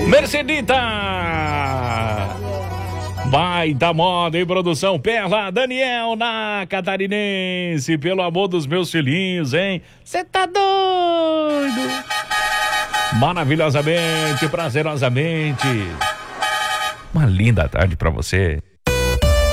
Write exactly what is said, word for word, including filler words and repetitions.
Mercedita! Baita moda em produção, Perla, Daniel na Catarinense, pelo amor dos meus filhinhos, hein? Cê tá doido? Maravilhosamente, prazerosamente. Uma linda tarde pra você.